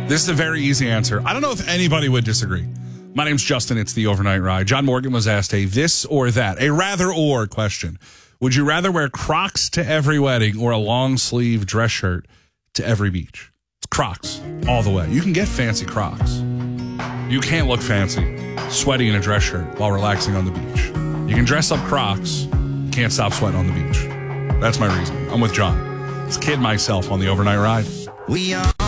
This is a very easy answer. I don't know if anybody would disagree. My name's Justin. It's the Overnight Ride. John Morgan was asked a this or that, a rather or question. Would you rather wear Crocs to every wedding or a long sleeve dress shirt to every beach? It's Crocs all the way. You can get fancy Crocs. You can't look fancy sweating in a dress shirt while relaxing on the beach. You can dress up Crocs. You can't stop sweating on the beach. That's my reason. I'm with John. Let's kid myself on the Overnight Ride. We are